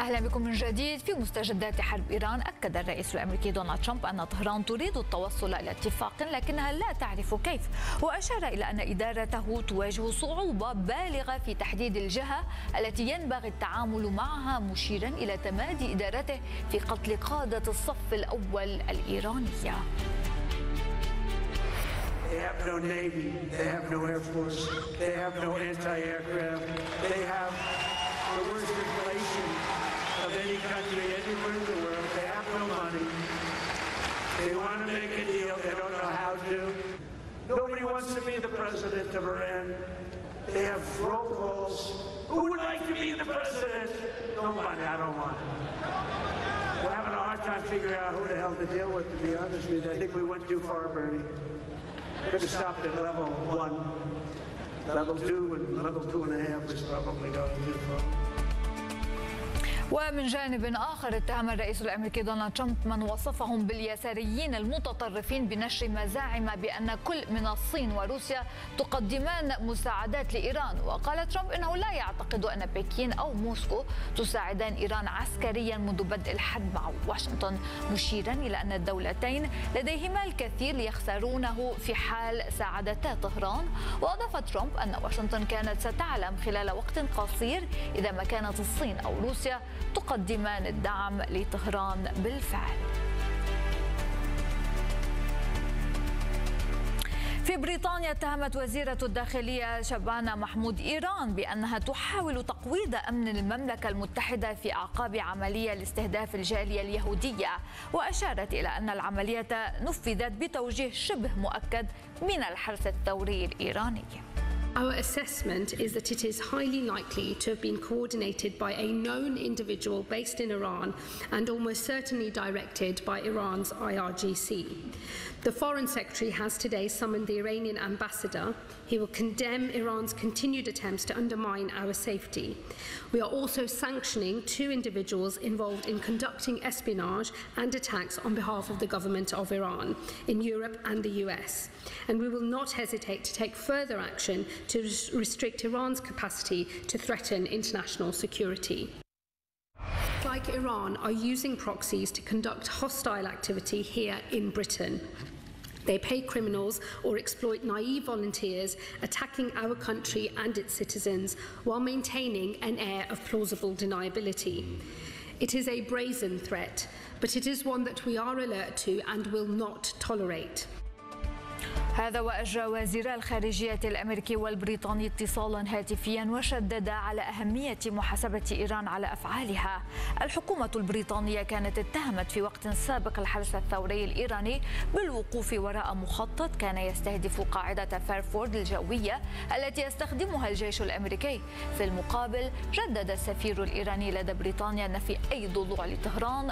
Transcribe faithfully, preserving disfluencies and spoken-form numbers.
أهلا بكم من جديد. في مستجدات حرب إيران، أكد الرئيس الأمريكي دونالد ترامب أن طهران تريد التوصل إلى اتفاق لكنها لا تعرف كيف، وأشار إلى أن إدارته تواجه صعوبة بالغة في تحديد الجهة التي ينبغي التعامل معها، مشيرا إلى تمادي إدارته في قتل قادة الصف الأول الإيرانية. They have no navy, they have no air force, they have no anti-aircraft, they have the worst inflation of any country anywhere in the world. They have no money. They want to make a deal, they don't know how to. Nobody wants to be the president of Iran. They have robocalls. Who would like to be the president? Nobody, I don't want it. We're having a hard time figuring out who the hell to deal with, to be honest with you. I think we went too far, Bernie. Could have stopped at level one. Level two and level two and a half is probably going too far. ومن جانب آخر، اتهم الرئيس الأمريكي دونالد ترامب من وصفهم باليساريين المتطرفين بنشر مزاعم بأن كل من الصين وروسيا تقدمان مساعدات لإيران. وقال ترامب إنه لا يعتقد أن بكين أو موسكو تساعدان إيران عسكريا منذ بدء الحرب مع واشنطن، مشيرا إلى أن الدولتين لديهما الكثير ليخسرونه في حال ساعدتا طهران. وأضاف ترامب أن واشنطن كانت ستعلم خلال وقت قصير إذا ما كانت الصين أو روسيا تقدمان الدعم لطهران بالفعل. في بريطانيا، اتهمت وزيرة الداخلية شبانة محمود إيران بأنها تحاول تقويض أمن المملكة المتحدة في أعقاب عملية لاستهداف الجالية اليهودية، وأشارت إلى أن العملية نفذت بتوجيه شبه مؤكد من الحرس الثوري الإيراني. Our assessment is that it is highly likely to have been coordinated by a known individual based in Iran and almost certainly directed by Iran's I R G C. The Foreign Secretary has today summoned the Iranian ambassador. He will condemn Iran's continued attempts to undermine our safety. We are also sanctioning two individuals involved in conducting espionage and attacks on behalf of the government of Iran in Europe and the U S. And we will not hesitate to take further action to restrict Iran's capacity to threaten international security. Like Iran are using proxies to conduct hostile activity here in Britain. They pay criminals or exploit naive volunteers attacking our country and its citizens while maintaining an air of plausible deniability. It is a brazen threat, but it is one that we are alert to and will not tolerate. هذا وأجرى وزير الخارجية الأمريكي والبريطاني اتصالا هاتفيا وشدد على أهمية محاسبة إيران على أفعالها. الحكومة البريطانية كانت اتهمت في وقت سابق الحرس الثوري الإيراني بالوقوف وراء مخطط كان يستهدف قاعدة فيرفورد الجوية التي يستخدمها الجيش الأمريكي. في المقابل، جدد السفير الإيراني لدى بريطانيا نفي أي ضلوع لطهران